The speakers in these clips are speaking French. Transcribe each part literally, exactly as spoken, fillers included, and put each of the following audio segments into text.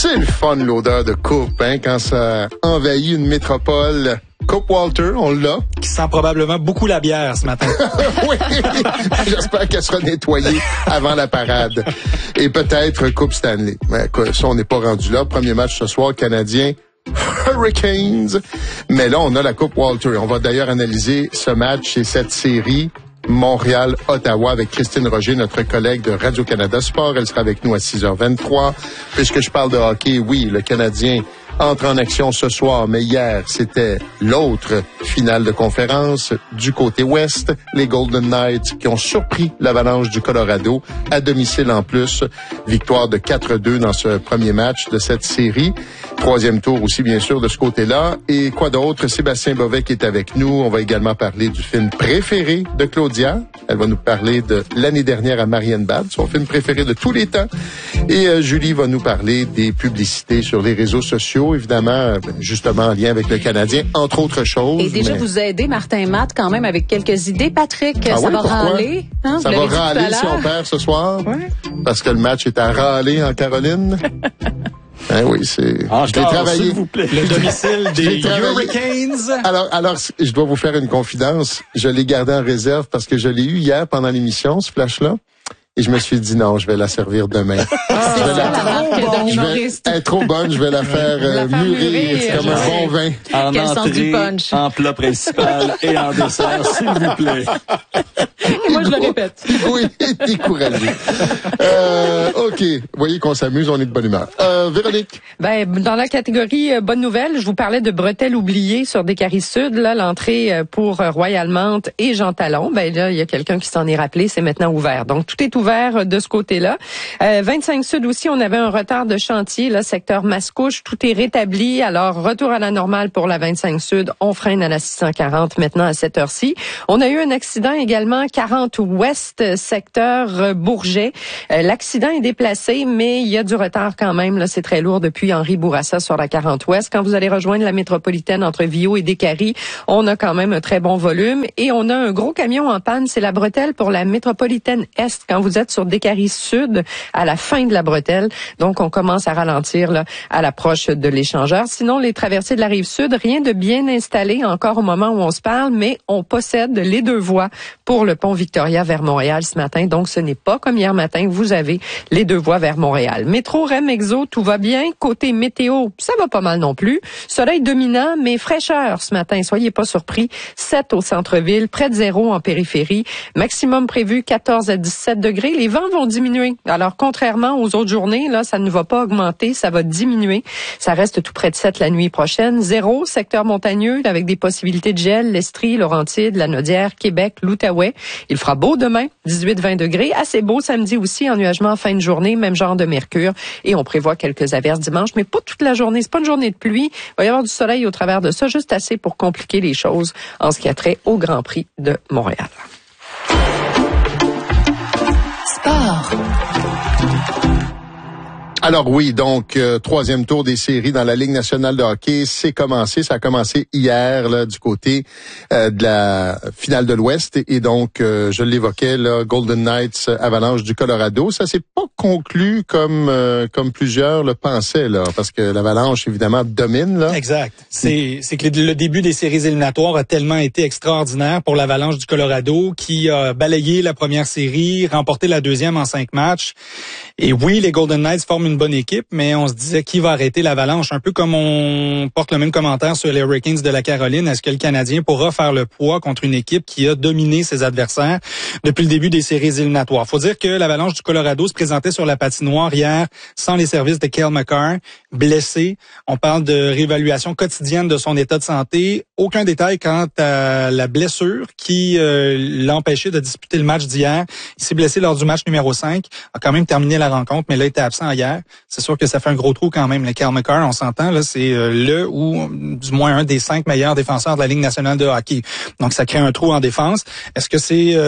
C'est le fun, l'odeur de coupe, hein, quand ça envahit une métropole. Coupe Walter, on l'a. Qui sent probablement beaucoup la bière ce matin. Oui, j'espère qu'elle sera nettoyée avant la parade. Et peut-être Coupe Stanley. Mais ça, on n'est pas rendu là. Premier match ce soir, Canadien. Hurricanes. Mais là, on a la Coupe Walter. On va d'ailleurs analyser ce match et cette série Montréal-Ottawa avec Christine Roger, notre collègue de Radio-Canada Sport. Elle sera avec nous à six heures vingt-trois. Puisque je parle de hockey, oui, le Canadien entre en action ce soir, mais hier, c'était l'autre finale de conférence du côté ouest, les Golden Knights qui ont surpris l'Avalanche du Colorado à domicile en plus. Victoire de quatre deux dans ce premier match de cette série. Troisième tour aussi, bien sûr, de ce côté-là. Et quoi d'autre? Sébastien Bovet qui est avec nous. On va également parler du film préféré de Claudia. Elle va nous parler de l'année dernière à Marienbad, son film préféré de tous les temps. Et euh, Julie va nous parler des publicités sur les réseaux sociaux, évidemment, justement en lien avec le Canadien, entre autres choses. Et déjà, mais... vous aider, Martin et Matt, quand même, avec quelques idées. Patrick, ah ça oui, va pourquoi? râler. Hein? Ça va râler si on perd ce soir? Ouais. Parce que le match est à râler en Caroline. Hein, oui, c'est... Ah, je l'ai travaillé. S'il vous plaît. Le domicile des Hurricanes. Alors, alors, je dois vous faire une confidence. Je l'ai gardé en réserve parce que je l'ai eu hier pendant l'émission, ce flash-là. Et je me suis dit, non, je vais la servir demain. Ah, je vais la, la marque d'un humoriste. Elle est trop bonne, je vais la faire, euh, la faire mûrir. mûrir. C'est comme un bon vin. En Quel sens du punch. en plat principal et en dessert, s'il vous plaît. Et moi, je le répète. Oui, découragé. Euh, OK. Vous voyez qu'on s'amuse, on est de bonne humeur. Euh, Véronique? Ben, dans la catégorie euh, bonne nouvelle, je vous parlais de bretelles oubliées sur Descaries Sud. Là, l'entrée euh, pour euh, Royal Mount et Jean Talon. Ben là, il y a quelqu'un qui s'en est rappelé. C'est maintenant ouvert. Donc, tout est ouvert euh, de ce côté-là. Euh, vingt-cinq Sud aussi, on avait un retard de chantier, là, secteur Mascouche. Tout est rétabli. Alors, retour à la normale pour la vingt-cinq Sud. On freine à la six cent quarante maintenant à cette heure-ci. On a eu un accident également, quarante Ouest, secteur euh, Bourget. Euh, l'accident est déplacé, mais il y a du retard quand même. Là, c'est très lourd depuis Henri Bourassa sur la quarante Ouest. Quand vous allez rejoindre la métropolitaine entre Viau et Descaries, on a quand même un très bon volume. Et on a un gros camion en panne. C'est la bretelle pour la métropolitaine Est. Quand vous êtes sur Descaries Sud, à la fin de la bretelle. Donc, on commence à ralentir là, à l'approche de l'échangeur. Sinon, les traversées de la Rive-Sud, rien de bien installé encore au moment où on se parle, mais on possède les deux voies pour le pont Victoria vers Montréal ce matin. Donc, ce n'est pas comme hier matin. Vous avez les deux voies vers Montréal. Métro, R E M, Exo, tout va bien. Côté météo, ça va pas mal non plus. Soleil dominant, mais fraîcheur ce matin. Soyez pas surpris. sept au centre-ville, près de zéro en périphérie. Maximum prévu quatorze à dix-sept degrés. Les vents vont diminuer. Alors, contrairement aux autres journées, là, ça ne va pas augmenter, ça va diminuer. Ça reste tout près de sept la nuit prochaine. Zéro, secteur montagneux, avec des possibilités de gel, l'Estrie, Laurentides, la Naudière, Québec, l'Outaouais. Il fera beau demain, dix-huit à vingt degrés. Assez beau samedi aussi, ennuagement en fin de journée, même genre de mercure. Et on prévoit quelques averses dimanche, mais pas toute la journée. C'est pas une journée de pluie. Il va y avoir du soleil au travers de ça, juste assez pour compliquer les choses en ce qui a trait au Grand Prix de Montréal. Sport. Alors oui, donc euh, troisième tour des séries dans la Ligue nationale de hockey, c'est commencé. Ça a commencé hier là du côté euh, de la finale de l'Ouest et donc euh, je l'évoquais là, Golden Knights Avalanche du Colorado. Ça s'est pas conclu comme euh, comme plusieurs le pensaient là, parce que l'Avalanche évidemment domine là. Exact. C'est c'est que le début des séries éliminatoires a tellement été extraordinaire pour l'Avalanche du Colorado qui a balayé la première série, remporté la deuxième en cinq matchs. Et oui, les Golden Knights forment une bonne équipe, mais on se disait qui va arrêter l'Avalanche? Un peu comme on porte le même commentaire sur les Hurricanes de la Caroline. Est-ce que le Canadien pourra faire le poids contre une équipe qui a dominé ses adversaires depuis le début des séries éliminatoires? Faut dire que l'Avalanche du Colorado se présentait sur la patinoire hier sans les services de Cale Makar, blessé. On parle de réévaluation quotidienne de son état de santé. Aucun détail quant à la blessure qui euh, l'a empêché de disputer le match d'hier. Il s'est blessé lors du match numéro cinq, a quand même terminé la rencontre, mais là, il était absent hier. C'est sûr que ça fait un gros trou quand même. Le Cale Makar, on s'entend, là, c'est euh, le ou du moins un des cinq meilleurs défenseurs de la Ligue nationale de hockey. Donc, ça crée un trou en défense. Est-ce que c'est euh,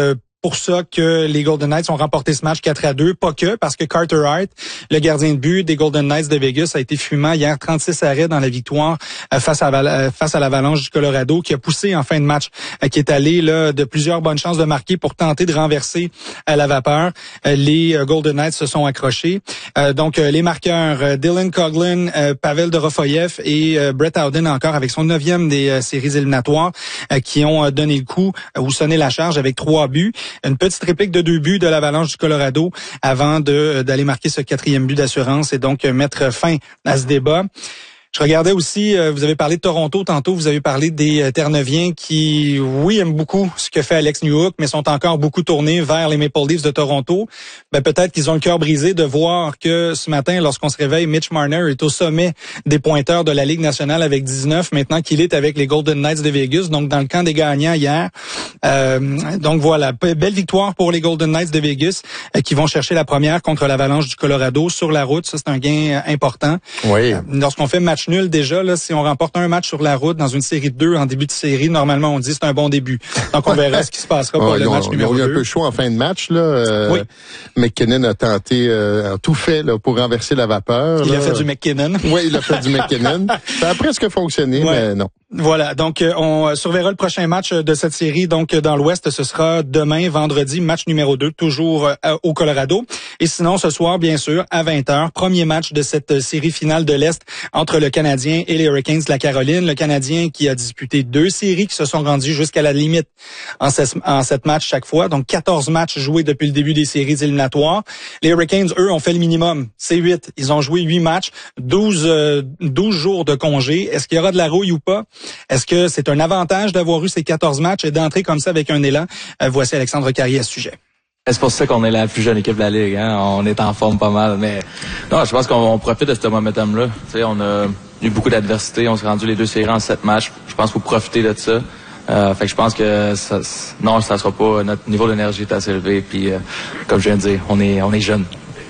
pour ça que les Golden Knights ont remporté ce match quatre à deux. Pas que, parce que Carter Hart, le gardien de but des Golden Knights de Vegas, a été fumant hier, trente-six arrêts dans la victoire euh, face à euh, face à l'Avalanche du Colorado, qui a poussé en fin de match, euh, qui est allé là de plusieurs bonnes chances de marquer pour tenter de renverser à la vapeur. Euh, les euh, Golden Knights se sont accrochés. Euh, donc euh, les marqueurs, euh, Dylan Coghlan, euh, Pavel Dorofoyev et euh, Brett Howden encore avec son neuvième des euh, séries éliminatoires, euh, qui ont euh, donné le coup euh, ou sonné la charge avec trois buts. Une petite réplique de deux buts de l'Avalanche du Colorado avant de euh, d'aller marquer ce quatrième but d'assurance et donc euh, mettre fin à ce débat. Je regardais aussi, euh, vous avez parlé de Toronto tantôt, vous avez parlé des euh, Terre-Neuviens qui, oui, aiment beaucoup ce que fait Alex Newhook, mais sont encore beaucoup tournés vers les Maple Leafs de Toronto. Ben, peut-être qu'ils ont le cœur brisé de voir que ce matin, lorsqu'on se réveille, Mitch Marner est au sommet des pointeurs de la Ligue nationale avec dix-neuf, maintenant qu'il est avec les Golden Knights de Vegas, donc dans le camp des gagnants hier. Euh, donc voilà, belle victoire pour les Golden Knights de Vegas euh, qui vont chercher la première contre l'Avalanche du Colorado sur la route. Ça, c'est un gain euh, important. Oui. Euh, lorsqu'on fait match nul déjà, là, si on remporte un match sur la route dans une série de deux en début de série, normalement on dit c'est un bon début. Donc on verra ce qui se passera pour oh, le match ont, numéro deux. Ils ont eu un peu chaud en fin de match là. Euh, oui. McKinnon a tenté, euh, a tout fait là pour renverser la vapeur. Il là. a fait du McKinnon. Oui, il a fait du McKinnon. Ça a presque fonctionné, ouais. mais non. Voilà, donc euh, on surveillera le prochain match de cette série. Donc dans l'Ouest, ce sera demain, vendredi, match numéro deux, toujours euh, au Colorado. Et sinon, ce soir, bien sûr, à vingt heures, premier match de cette série finale de l'Est entre le Canadien et les Hurricanes de la Caroline. Le Canadien qui a disputé deux séries qui se sont rendues jusqu'à la limite en, sept, en sept matchs chaque fois. Donc quatorze matchs joués depuis le début des séries éliminatoires. Les Hurricanes, eux, ont fait le minimum. C'est huit. Ils ont joué huit matchs, douze, euh, douze jours de congé. Est-ce qu'il y aura de la rouille ou pas? Est-ce que c'est un avantage d'avoir eu ces quatorze matchs et d'entrer comme ça avec un élan? Euh, voici Alexandre Carrier à ce sujet. C'est pour ça qu'on est la plus jeune équipe de la Ligue. Hein? On est en forme pas mal. Mais non, je pense qu'on on profite de ce momentum-là. Tu sais, on a eu beaucoup d'adversité. On s'est rendu les deux séries en sept matchs. Je pense qu'il faut profiter de ça. Euh, fait que je pense que ça, non, ça sera pas. Notre niveau d'énergie est assez élevé. Puis, euh, comme je viens de dire, on est, on est jeune.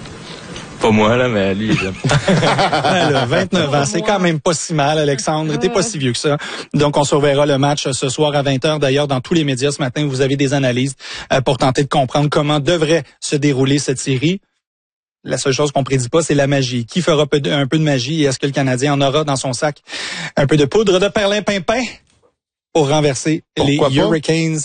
Pas moi, là, mais lui, il est jeune. là, vingt-neuf ans, c'est quand même pas si mal, Alexandre. T'es pas si vieux que ça. Donc, on surveillera le match ce soir à vingt heures. D'ailleurs, dans tous les médias ce matin, vous avez des analyses euh, pour tenter de comprendre comment devrait se dérouler cette série. La seule chose qu'on prédit pas, c'est la magie. Qui fera peu de, un peu de magie et est-ce que le Canadien en aura dans son sac un peu de poudre de perlimpinpin pour renverser Pourquoi les pas? Hurricanes